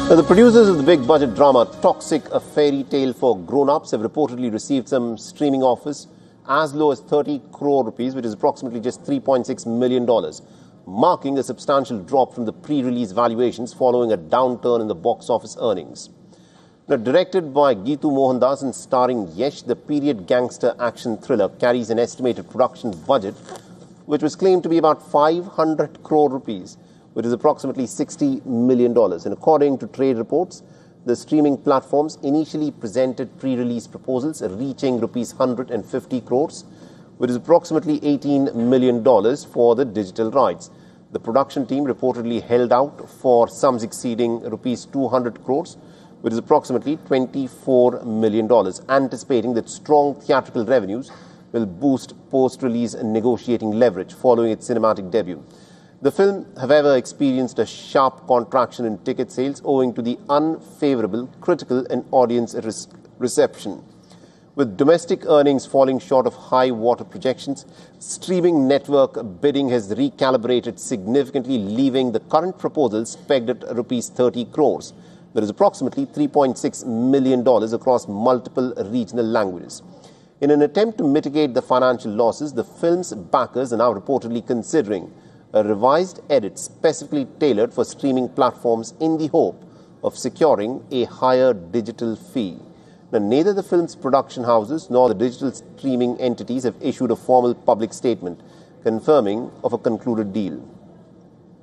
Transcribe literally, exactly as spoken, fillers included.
Now, the producers of the big-budget drama Toxic, a Fairy Tale for Grown-Ups have reportedly received some streaming offers as low as thirty crore rupees, which is approximately just three point six million dollars, marking a substantial drop from the pre-release valuations following a downturn in the box office earnings. Now, directed by Geetu Mohandas and starring Yash, the period gangster action thriller carries an estimated production budget which was claimed to be about five hundred crore rupees, which is approximately sixty million dollars. And according to trade reports, the streaming platforms initially presented pre-release proposals reaching rupees one hundred fifty crores, which is approximately eighteen million dollars for the digital rights. The production team reportedly held out for sums exceeding rupees two hundred crores, which is approximately twenty-four million dollars, anticipating that strong theatrical revenues will boost post-release negotiating leverage following its cinematic debut. The film, however, experienced a sharp contraction in ticket sales owing to the unfavorable critical and audience reception. With domestic earnings falling short of high-water projections, streaming network bidding has recalibrated significantly, leaving the current proposals pegged at rupees thirty crores. That is approximately three point six million dollars across multiple regional languages. In an attempt to mitigate the financial losses, the film's backers are now reportedly considering a revised edit specifically tailored for streaming platforms in the hope of securing a higher digital fee. Now, neither the film's production houses nor the digital streaming entities have issued a formal public statement confirming of a concluded deal.